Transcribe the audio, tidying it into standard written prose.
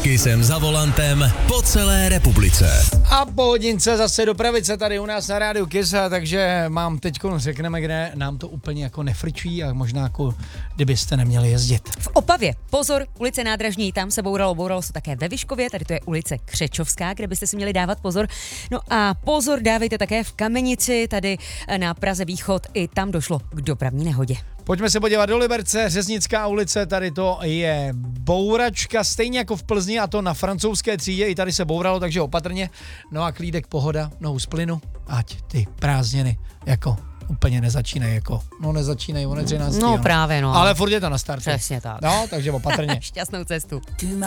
Kissem za volantem po celé republice. A po hodince zase do pravice tady u nás na rádiu Kiss, takže mám teďko, řekneme, kde nám to úplně jako nefričí a možná jako kdybyste neměli jezdit. V Opavě, pozor, ulice Nádražní, tam se bouralo se také ve Vyškově, tady to je ulice Křečovská, kde byste si měli dávat pozor. No a pozor dávejte také v Kamenici, tady na Praze Východ, i tam došlo k dopravní nehodě. Pojďme se podívat do Liberce, Řeznická ulice, tady to je bouračka, stejně jako v Plzni, a to na Francouzské třídě, i tady se bouralo, takže opatrně. No a klídek pohoda, nohu z plynu, ať ty prázdniny jako úplně nezačínají nezačínají, on je 13. No právě, no. Ale furt je to na startu. Přesně tak. No, takže opatrně. Šťastnou cestu.